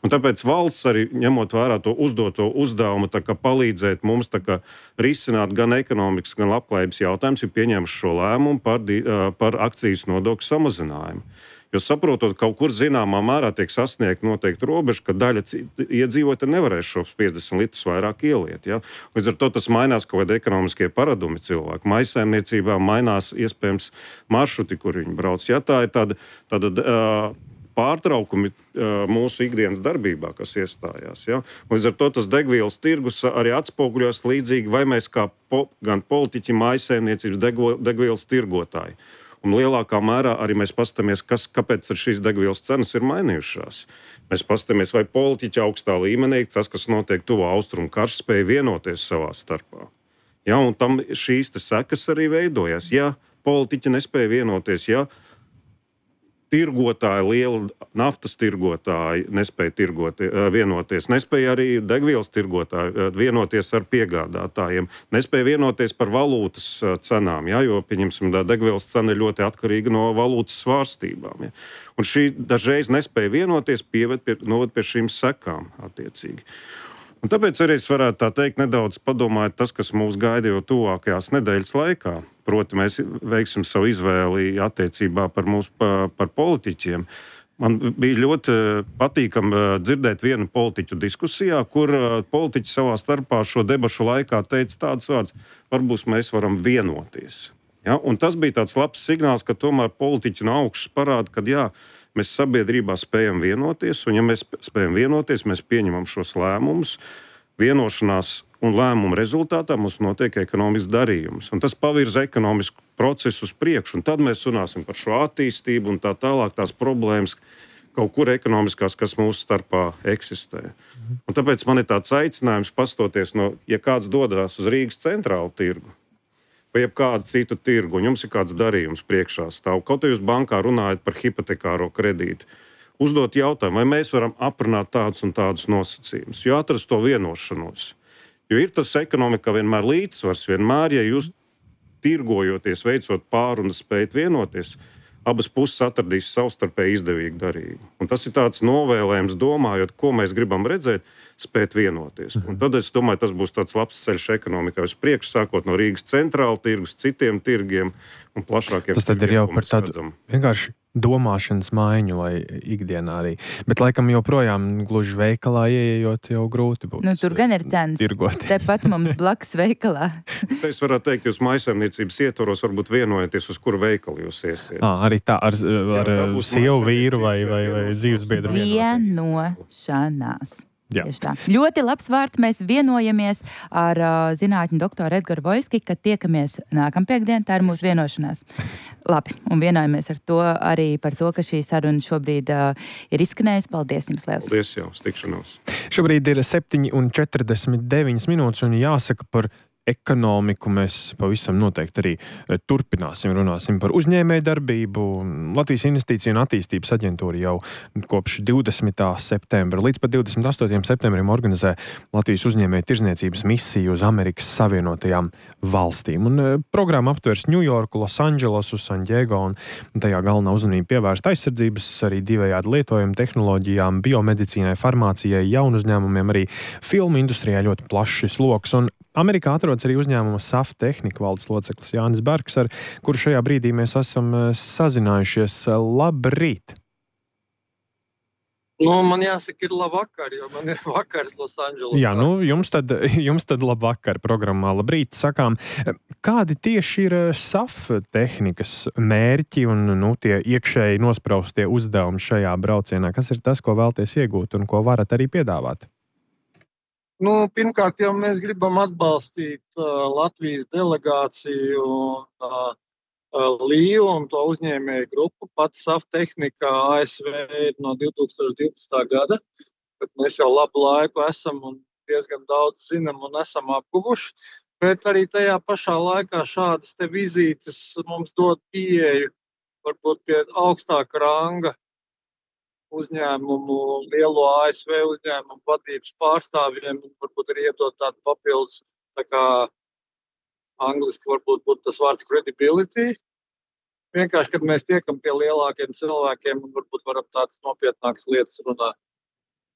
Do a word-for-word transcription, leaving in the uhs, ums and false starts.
Un tāpēc valsts arī ņemot vērā to uzdoto uzdevumu, tā kā palīdzēt mums tā kā risināt gan ekonomikas, gan labklājības jautājumus, ir pieņēmuši šo lēmumu par, di, par akcijas nodokļu samazinājumu. Jo saprotot, kaut kur zināmā mērā tiek sasniegt noteikti robeža, ka daļa iedzīvotāji nevarēs šos piecdesmit litrus vairāk ieliet. Ja? Līdz ar to tas mainās kaut kādi ekonomiskie paradumi cilvēku. Maisaimniecībā mainās iespējams maršruti, kur viņi brauc. Ja? Tā ir tāda, tāda uh, pārtraukumi uh, mūsu ikdienas darbībā, kas iestājās. Ja? Līdz ar to tas degvielas tirgus arī atspoguļos līdzīgi, vai mēs kā po, gan politiķi, maisaimniecības degvo, degvielas tirgotāji. Un lielākā mērā arī mēs paskatāmies, kas, kāpēc šīs degvielas cenas ir mainījušās. Mēs paskatāmies, vai politiķi augstā līmenī, tas, kas notiek tuvo austrumu karš, spēja vienoties savā starpā. Ja, un tam šīs sekas arī veidojas. Ja politiķi nespēja vienoties, ja tirgotāji, liela naftas tirgotāji nespēja tirgot, vienoties, nespēja arī degvielas tirgotāji vienoties ar piegādātājiem, nespēja vienoties par valūtas cenām, ja, jo, pieņemsim, degvielas cena ir ļoti atkarīga no valūtas svārstībām. Ja. Un šī dažreiz nespēja vienoties, pieved pie, noved pie šīm sekām attiecīgi. Un tāpēc arī es varētu tā teikt nedaudz padomāt tas, kas mūs gaida jau tuvākajās nedēļas laikā. Proti, mēs veiksim savu izvēli attiecībā par mūsu par, par politiķiem. Man bija ļoti patīkami dzirdēt vienu politiķu diskusijā, kur politiķi savā starpā šo debašu laikā teica tāds vārds, varbūt mēs varam vienoties. Ja? Un tas bija tāds labs signāls, ka tomēr politiķi no augšas parāda, ka jā, mēs sabiedrībā spējam vienoties, un ja mēs spējam vienoties, mēs pieņemam šos lēmumus, vienošanās un lēmumu rezultātā mums notiek ekonomisks darījums. Un tas pavirza ekonomisku procesu uz priekšu, un tad mēs runāsim par šo attīstību un tā tālāk tās problēmas kaut kur ekonomiskās, kas mūsu starpā eksistē. Un tāpēc man ir tāds aicinājums pastoties no, ja kāds dodās uz Rīgas centrālu tirgu, vai jebkādu citu tirgu, un jums ir kāds darījums priekšā stāv, kaut arī jūs bankā runājat par hipotekāro kredītu, uzdot jautājumu, vai mēs varam aprunāt tādus un tādus nosacījumus, jo atrast to vienošanos. Jo ir tas ekonomika vienmēr līdzsvars, vienmēr, ja jūs tirgojoties, veicot pārunas, spējat vienoties, abas puses atradīs savstarpēji izdevīgu darījumu. Un tas ir tāds novēlējums, domājot, ko mēs gribam redzēt, spēt vienoties. Un tad es domāju, tas būs tāds labs ceļš ekonomikai uz priekšu, sākot no Rīgas centrāla tirgus, citiem tirgiem un plašākiem. Tas tad ir jau par tādu redzam. Vienkārši domāšanas maiņu, lai ikdienā arī. Bet laikam joprojām gluži veikalā ieejot jau grūti būtu. Nu, tur gan ir cenas. Tepat mums blakus veikalā. Es varētu teikt, jūs maisaimniecības ietvaros varbūt vienojaties, uz kuru veikalu jūs iesiet. À, arī tā, ar, ar Jā, sievu vīru vai, vai, vai dzīvesbiedru vienoties. Vienošanās. Ļoti labs vārds. Mēs vienojamies ar uh, zinātņu doktoru Edgaru Vojski, kad tiekamies nākampiekdien. Tā ir mūsu vienošanās. Labi, un vienojamies ar to arī par to, ka šī saruna šobrīd uh, ir izskanējusi. Paldies jums liels. Paldies jau, tikšanos. Šobrīd ir septiņi un četrdesmit deviņas minūtes, un jāsaka par ekonomiku mēs pavisam noteikti arī turpināsim, runāsim par uzņēmēju darbību. Latvijas Investīciju un attīstības aģentūra jau kopš divdesmitā septembra līdz pat divdesmit astotajam septembrim organizē Latvijas uzņēmēju tirzniecības misiju uz Amerikas Savienotajām valstīm. Un programma aptvers Ņujorku, Losandželosu, San Diego, un tajā galvenā uzmanība pievērsta aizsardzības, arī divējādi lietojumu tehnoloģijām, biomedicīnai, farmācijai, jaunu uzņēmumiem, arī filmu industrijai ļoti plašs šis loks. Un Amerikā atrodas arī uzņēmuma SAF Tehnika valdes loceklis Jānis Bergs, ar kuru šajā brīdī mēs esam sazinājušies. Labrīt! Nu, man jāsaka, ir labvakar, jo man ir vakars Losandželosā. Jā, nu, jums tad, jums tad labvakar programmā. Labrīt, sakām. Kādi tieši ir SAF Tehnikas mērķi un, nu, tie iekšēji nospraustie uzdevumi šajā braucienā? Kas ir tas, ko vēlties iegūt un ko varat arī piedāvāt? Nu, pirmkārt, jau mēs gribam atbalstīt uh, Latvijas delegāciju un uh, Līju un to uzņēmēju grupu. Pati SAF Tehnika A S V ir no divi tūkstoši divpadsmitā gada, bet mēs jau labu laiku esam un diezgan daudz zinām un esam apguvuši. Bet arī tajā pašā laikā šādas te vizītes mums dod pieeju varbūt pie augstāka ranga uzņēmumu, lielo A S V uzņēmumu vadības pārstāvjiem, varbūt arī iedot tādu papildus, tā kā angliski varbūt būtu tas vārds credibility. Vienkārši, kad mēs tiekam pie lielākiem cilvēkiem un varbūt varam tādas nopietnākas lietas runāt.